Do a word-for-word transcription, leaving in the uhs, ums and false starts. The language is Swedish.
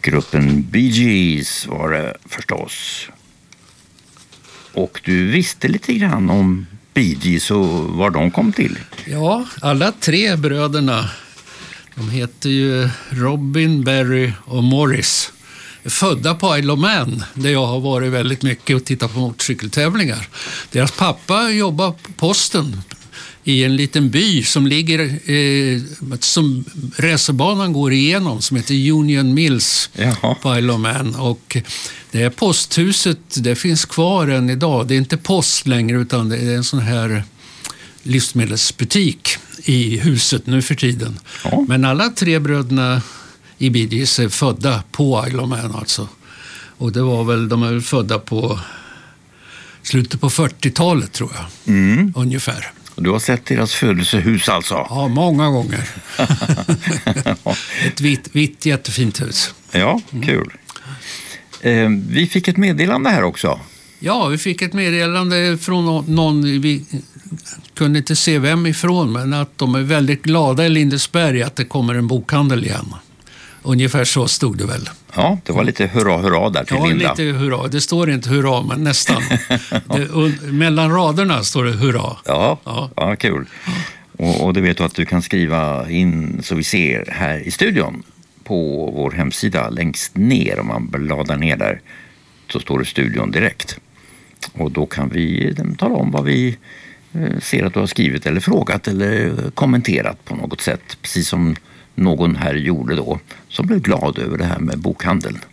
Gruppen Bee Gees var det förstås. Och du visste lite grann om Bee Gees och var de kom till. Ja, alla tre bröderna, de heter ju Robin, Barry och Morris. Födda på Isle of Man, där jag har varit väldigt mycket och tittat på motorcykeltävlingar. Deras pappa jobbar på posten i en liten by som ligger eh, som racerbanan går igenom, som heter Union Mills. Jaha. På Isle of Man. Och det är posthuset, det finns kvar än idag. Det är inte post längre utan det är en sån här livsmedelsbutik i huset nu för tiden. Ja. Men alla tre bröderna i Bee Gees är födda på Isle of Man alltså. Och det var väl, de är väl födda på slutet på fyrtiotalet tror jag. Mm. Ungefär. Och du har sett deras födelsehus alltså? Ja, många gånger. Ett vitt, vitt jättefint hus. Ja, kul. Mm. Eh, vi fick ett meddelande här också. Ja, vi fick ett meddelande från någon, vi kunde inte se vem ifrån, men att de är väldigt glada i Lindesberg att det kommer en bokhandel igen. Ungefär så stod det väl. Ja, det var lite hurra, hurra där till ja, Linda. Ja, lite hurra. Det står inte hurra, men nästan. det, mellan raderna står det hurra. Ja, ja. ja kul. Och, och du vet att du kan skriva in så vi ser här i studion på vår hemsida längst ner. Om man bladar ner där så står det studion direkt. Och då kan vi tala om vad vi ser att du har skrivit eller frågat eller kommenterat på något sätt. Precis som någon här gjorde då, som blev glad över det här med bokhandeln.